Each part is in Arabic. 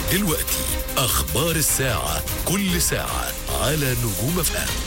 دلوقتي أخبار الساعة، كل ساعة على نجوم اف ام.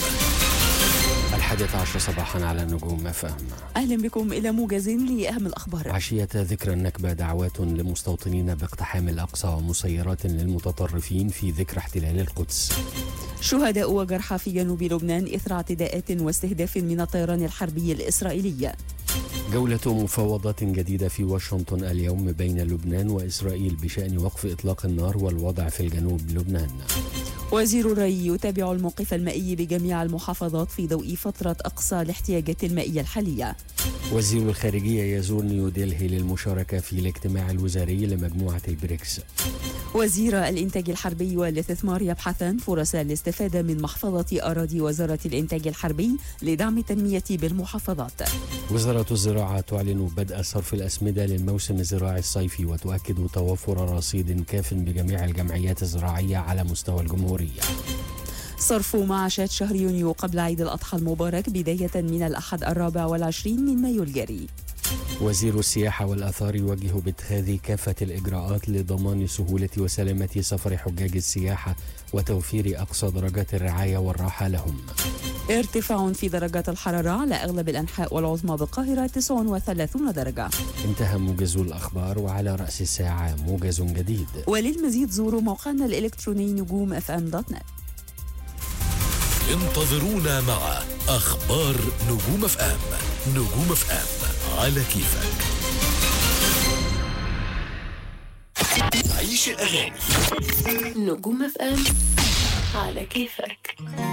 11 صباحا على نجوم اف ام. أهلا بكم إلى موجز لأهم الأخبار. عشية ذكرى النكبة دعوات لمستوطنين باقتحام الأقصى ومسيرات للمتطرفين في ذكرى احتلال القدس. شهداء وجرحى في جنوب لبنان إثر اعتداءات واستهداف من الطيران الحربي الإسرائيلي. جولة مفاوضات جديدة في واشنطن اليوم بين لبنان وإسرائيل بشأن وقف إطلاق النار والوضع في الجنوب لبنان. وزير الري يتابع الموقف المائي بجميع المحافظات في ضوء فترة أقصى الاحتياجات المائية الحالية. وزير الخارجية يزور نيودلهي للمشاركة في الاجتماع الوزاري لمجموعة البريكس. وزير الإنتاج الحربي والاستثمار يبحثان فرص الاستفادة من محفظة أراضي وزارة الإنتاج الحربي لدعم التنمية بالمحافظات. وزارة الزراعة تعلن بدء صرف الأسمدة للموسم الزراعي الصيفي وتؤكد توفر رصيد كاف بجميع الجمعيات الزراعية على مستوى الجمهورية. صرف معاشات شهر يونيو قبل عيد الأضحى المبارك بداية من الأحد 24 من مايو الجاري. وزير السياحة والآثار يوجه باتخاذ كافة الإجراءات لضمان سهولة وسلامة سفر حجاج السياحة وتوفير أقصى درجات الرعاية والراحة لهم. ارتفاع في درجات الحرارة على أغلب الأنحاء والعظمى بالقاهرة 39 درجة. انتهى موجز الأخبار، وعلى رأس الساعة موجز جديد. وللمزيد زوروا موقعنا الإلكتروني نجوم fm.net. انتظرونا مع أخبار نجوم اف ام. نجوم اف ام على كيفك. عيش الأغاني. نجوم اف ام على كيفك.